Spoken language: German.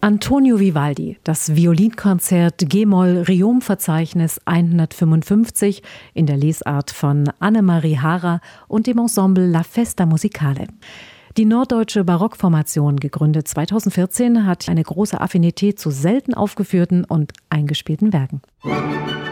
Antonio Vivaldi, das Violinkonzert G-Moll-Riom-Verzeichnis 155 in der Lesart von Annemarie Haarer und dem Ensemble La Festa Musicale. Die norddeutsche Barockformation, gegründet 2014, hat eine große Affinität zu selten aufgeführten und eingespielten Werken.